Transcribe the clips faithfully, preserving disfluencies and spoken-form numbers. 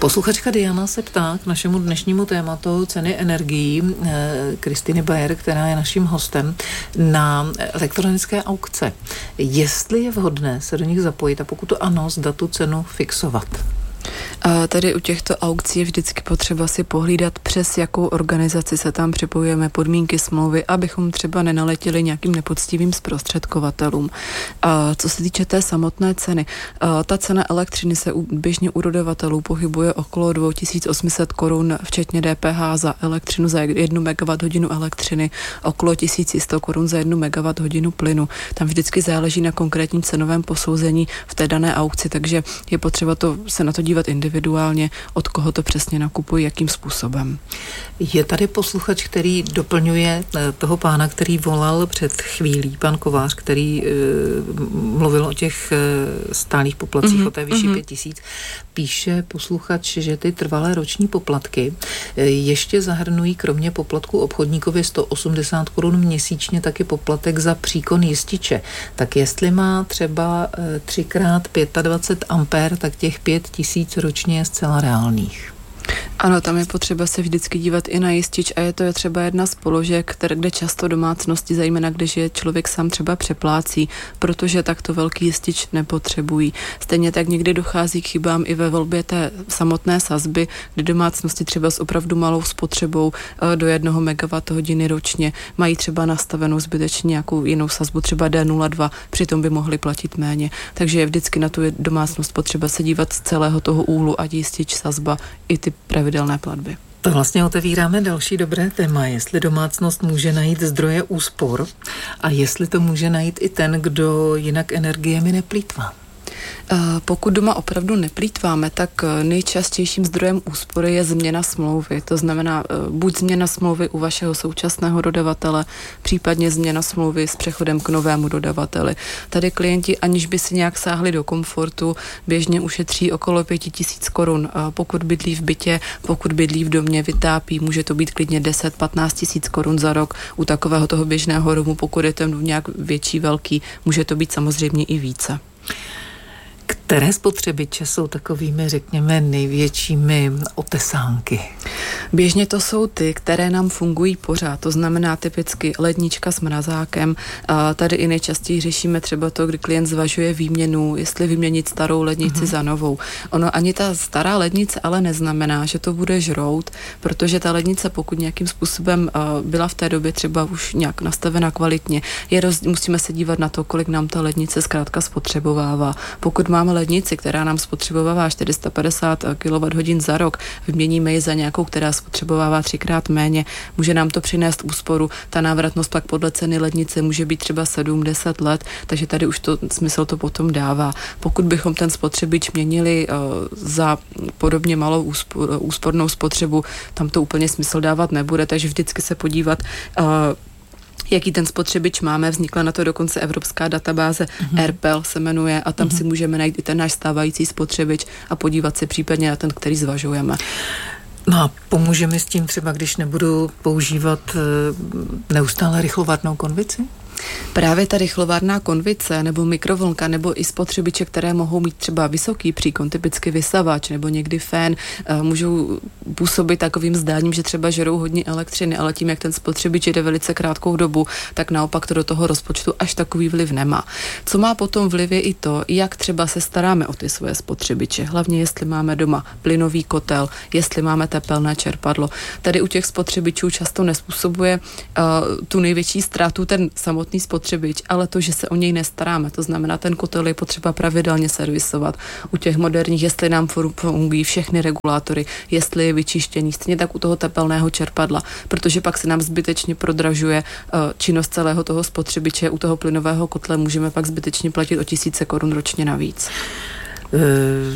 Posluchačka Diana se ptá k našemu dnešnímu tématu ceny energií Kristýny Bayer, která je naším hostem, na elektronické aukce. Jestli je vhodné se do nich zapojit a pokud to ano, zda tu cenu fixovat. A tady u těchto aukcí je vždycky potřeba si pohlídat, přes jakou organizaci se tam připojujeme, podmínky smlouvy, abychom třeba nenaletěli nějakým nepoctivým zprostředkovatelům. A co se týče té samotné ceny, ta cena elektřiny se u, běžně u dodavatelů pohybuje okolo dva tisíce osm set korun, včetně D P H za elektřinu za jednu megawatthodinu elektřiny, okolo tisíc sto korun za jednu megawatthodinu plynu. Tam vždycky záleží na konkrétním cenovém posouzení v té dané aukci, takže je potřeba to, se na to dívat individuálně, od koho to přesně nakupují, jakým způsobem. Je tady posluchač, který doplňuje toho pána, který volal před chvílí, pan Kovář, který uh, mluvil o těch uh, stálých poplatcích, mm-hmm, o té vyšší mm-hmm. pět tisíc. Píše posluchač, že ty trvalé roční poplatky uh, ještě zahrnují kromě poplatku obchodníkovi sto osmdesát korun měsíčně taky poplatek za příkon jističe. Tak jestli má třeba uh, třikrát dvacet pět ampér, tak těch pět tisíc ročně je zcela reálných. Ano, tam je potřeba se vždycky dívat i na jistič a je to třeba jedna z položek, které, kde často domácnosti, zejména když je člověk sám třeba přeplácí, protože takto velký jistič nepotřebují. Stejně tak někdy dochází k chybám i ve volbě té samotné sazby, kdy domácnosti třeba s opravdu malou spotřebou do jednoho megawatthodiny ročně mají třeba nastavenou zbytečně nějakou jinou sazbu, třeba D nula dva, přitom by mohli platit méně. Takže je vždycky na tu domácnost potřeba se dívat z celého toho úhlu, ať jistič, sazba i ty pravidelné platby. To vlastně otevíráme další dobré téma, jestli domácnost může najít zdroje úspor a jestli to může najít i ten, kdo jinak energiemi neplýtvá. Pokud doma opravdu neplýtváme, tak nejčastějším zdrojem úspory je změna smlouvy. To znamená buď změna smlouvy u vašeho současného dodavatele, případně změna smlouvy s přechodem k novému dodavateli. Tady klienti, aniž by si nějak sáhli do komfortu, běžně ušetří okolo pět tisíc korun. Pokud bydlí v bytě, pokud bydlí v domě, vytápí, může to být klidně deset až patnáct tisíc korun za rok. U takového toho běžného domu, pokud je ten nějak větší, velký, může to být samozřejmě i více. Které spotřebiče jsou takovými, řekněme, největšími otesánky? Běžně to jsou ty, které nám fungují pořád, to znamená typicky lednička s mrazákem. A tady i nejčastěji řešíme třeba to, kdy klient zvažuje výměnu, jestli vyměnit starou lednici mm-hmm. za novou. Ono ani ta stará lednice ale neznamená, že to bude žrout, protože ta lednice, pokud nějakým způsobem byla v té době třeba už nějak nastavena kvalitně, je roz, musíme se dívat na to, kolik nám ta lednice zkrátka spotřebovává. Pokud máme lednici, která nám spotřebovává čtyři sta padesát kilowatthodin za rok, vyměníme ji za nějakou, která spotřebovává třikrát méně, může nám to přinést úsporu. Ta návratnost pak podle ceny lednice může být třeba sedm až deset let, takže tady už to smysl to potom dává. Pokud bychom ten spotřebič měnili uh, za podobně malou úspor, úspornou spotřebu, tam to úplně smysl dávat nebude, takže vždycky se podívat uh, jaký ten spotřebič máme. Vznikla na to dokonce evropská databáze, mm-hmm. R P E L se jmenuje a tam mm-hmm. si můžeme najít i ten náš stávající spotřebič a podívat se případně na ten, který zvažujeme. No a pomůže mi s tím třeba, když nebudu používat neustále rychlovarnou konvici? Právě ta rychlovárná konvice nebo mikrovlnka nebo i spotřebiče, které mohou mít třeba vysoký příkon, typicky vysavač nebo někdy fén, můžou působit takovým zdáním, že třeba žerou hodně elektřiny, ale tím, jak ten spotřebič jde velice krátkou dobu, tak naopak to do toho rozpočtu až takový vliv nemá. Co má potom vliv je i to, jak třeba se staráme o ty svoje spotřebiče, hlavně jestli máme doma plynový kotel, jestli máme tepelné čerpadlo. Tady u těch spotřebičů často nespůsobuje uh, tu největší ztrátu ten samotný spotřebič, ale to, že se o něj nestaráme, to znamená, ten kotel je potřeba pravidelně servisovat. U těch moderních, jestli nám fungují všechny regulátory, jestli je vyčištěný, stejně tak u toho tepelného čerpadla, protože pak se nám zbytečně prodražuje uh, činnost celého toho spotřebiče, u toho plynového kotle můžeme pak zbytečně platit o tisíce korun ročně navíc. Uh...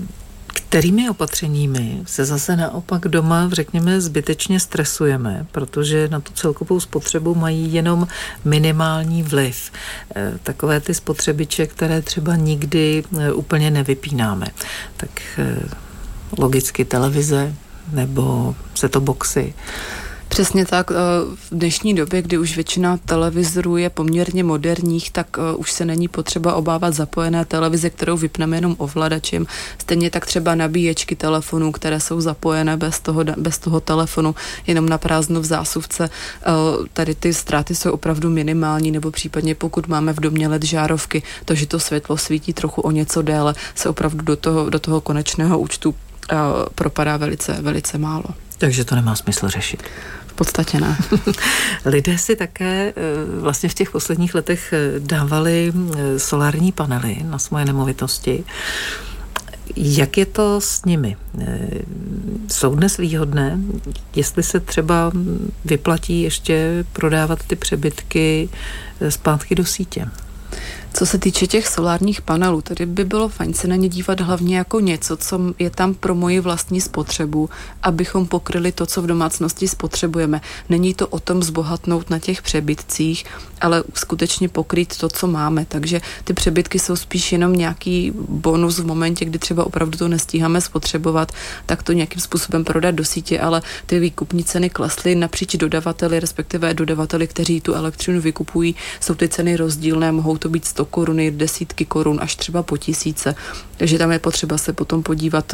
Kterými opatřeními se zase naopak doma, řekněme, zbytečně stresujeme, protože na tu celkovou spotřebu mají jenom minimální vliv. Takové ty spotřebiče, které třeba nikdy úplně nevypínáme. Tak logicky televize nebo set-top boxy. Přesně tak. V dnešní době, kdy už většina televizorů je poměrně moderních, tak už se není potřeba obávat zapojené televize, kterou vypneme jenom ovladačem. Stejně tak třeba nabíječky telefonů, které jsou zapojené bez toho, bez toho telefonu, jenom na prázdno v zásuvce. Tady ty ztráty jsou opravdu minimální, nebo případně pokud máme v domě el é dé žárovky, to, že to světlo svítí trochu o něco déle, se opravdu do toho, do toho konečného účtu propadá velice, velice málo. Takže to nemá smysl řešit. V podstatě ne. Lidé si také vlastně v těch posledních letech dávali solární panely na svoje nemovitosti. Jak je to s nimi? Jsou dnes výhodné? Jestli se třeba vyplatí ještě prodávat ty přebytky zpátky do sítě? Co se týče těch solárních panelů, tady by bylo fajn se na ně dívat hlavně jako něco, co je tam pro moji vlastní spotřebu, abychom pokryli to, co v domácnosti spotřebujeme. Není to o tom zbohatnout na těch přebytcích, ale skutečně pokrýt to, co máme. Takže ty přebytky jsou spíš jenom nějaký bonus v momentě, kdy třeba opravdu to nestíháme spotřebovat, tak to nějakým způsobem prodat do sítě, ale ty výkupní ceny klesly napříč dodavateli, respektive dodavateli, kteří tu elektřinu vykupují, jsou ty ceny rozdílné, mohou to být sto koruny, desítky korun, až třeba po tisíce. Takže tam je potřeba se potom podívat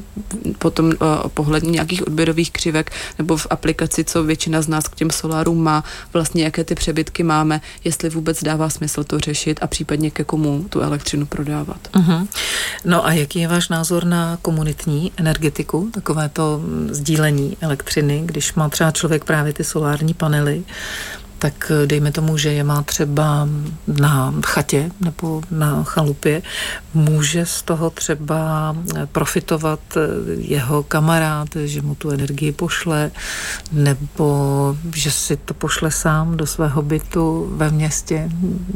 potom pohledně nějakých odběrových křivek nebo v aplikaci, co většina z nás k těm solárům má, vlastně jaké ty přebytky máme, jestli vůbec dává smysl to řešit a případně ke komu tu elektřinu prodávat. Uh-huh. No a jaký je váš názor na komunitní energetiku, takovéto sdílení elektřiny, když má třeba člověk právě ty solární panely, tak dejme tomu, že je má třeba na chatě nebo na chalupě, může z toho třeba profitovat jeho kamarád, že mu tu energii pošle, nebo že si to pošle sám do svého bytu ve městě.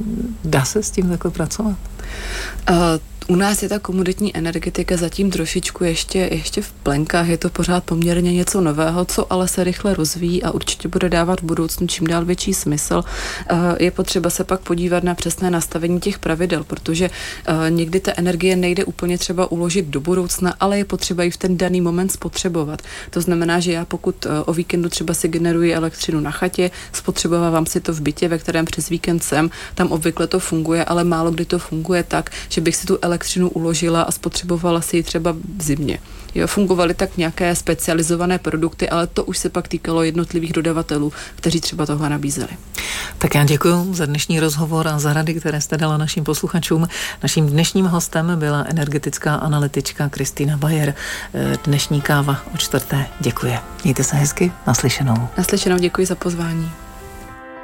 Dá se s tím takhle pracovat? Uh, U nás je ta komunitní energetika zatím trošičku ještě, ještě v plenkách, je to pořád poměrně něco nového, co ale se rychle rozvíjí a určitě bude dávat v budoucnu čím dál větší smysl. Je potřeba se pak podívat na přesné nastavení těch pravidel, protože někdy ta energie nejde úplně třeba uložit do budoucna, ale je potřeba ji v ten daný moment spotřebovat. To znamená, že já pokud o víkendu třeba si generuji elektřinu na chatě, spotřebovávám si to v bytě, ve kterém přes víkend jsem, tam obvykle to funguje, ale málo kdy to funguje tak, že bych si tu elektřinu uložila a spotřebovala si ji třeba v zimě. Jo, fungovaly tak nějaké specializované produkty, ale to už se pak týkalo jednotlivých dodavatelů, kteří třeba tohle nabízeli. Tak já děkuji za dnešní rozhovor a za rady, které jste dala našim posluchačům. Naším dnešním hostem byla energetická analytička Kristýna Bayer. Dnešní káva o čtvrté. Děkuji. Mějte se hezky. Naslyšenou. Naslyšenou, děkuji za pozvání.